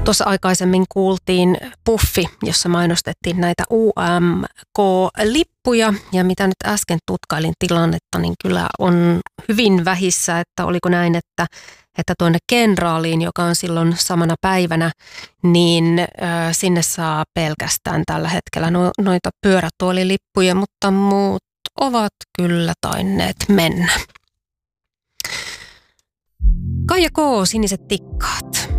Tuossa aikaisemmin kuultiin puffi, jossa mainostettiin näitä UMK-lippuja. Ja mitä nyt äsken tutkailin tilannetta, niin kyllä on hyvin vähissä, että oliko näin, että tuonne kenraaliin, joka on silloin samana päivänä, niin sinne saa pelkästään tällä hetkellä noita pyörätuolilippuja, mutta muut ovat kyllä tainneet mennä. Kaija K. Siniset tikkaat.